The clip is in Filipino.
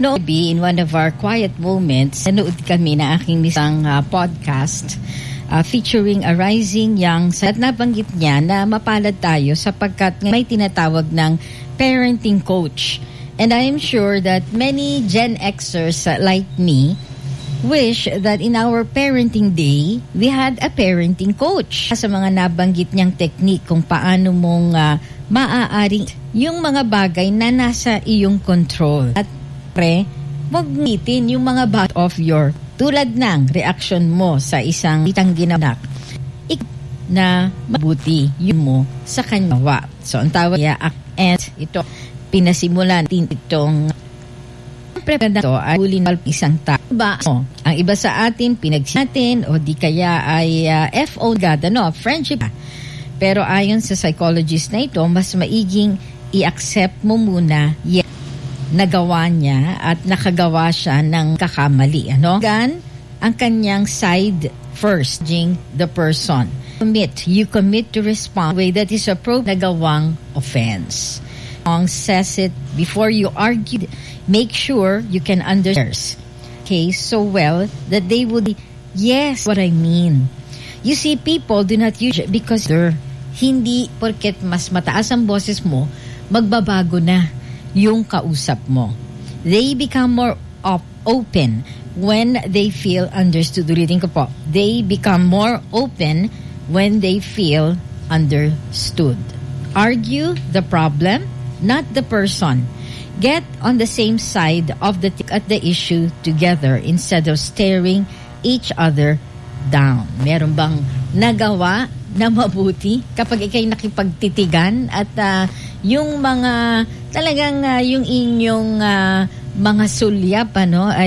No, in one of our quiet moments, nanood kami na aking isang podcast featuring a rising young at nabanggit niya na mapalad tayo sapagkat may tinatawag ng parenting coach. And I am sure that many Gen Xers like me wish that in our parenting day, we had a parenting coach. Sa mga nabanggit niyang technique kung paano mong maaaring yung mga bagay na nasa iyong control. At wag ngitin yung mga bat of your tulad ng reaction mo sa isang itang ginanak na mabuti yun mo sa kanyawa. So, ang tawag niya, and ito, pinasimulan itong prepare to ay ulin isang tao. Ang iba sa atin, pinagsin o di kaya ay FO gada, no? Friendship. Pero ayon sa psychologist na ito, mas maiging i-accept mo muna nagawa niya at nakagawa siya ng kakamali. Gan ang kanyang side first, the person. You commit to respond way that is appropriate nagawang offense. Says it before you argue, make sure you can understand case so well that they would yes, what I mean. You see, people do not use it because hindi porket mas mataas ang boses mo, magbabago na yung kausap mo. They become more open when they feel understood. Ulitin ko po. They become more open when they feel understood. Argue the problem, not the person. Get on the same side of the issue together instead of staring each other down. Meron bang nagawa na mabuti kapag ikay nakipagtitigan at yung mga talagang yung inyong mga sulyap ay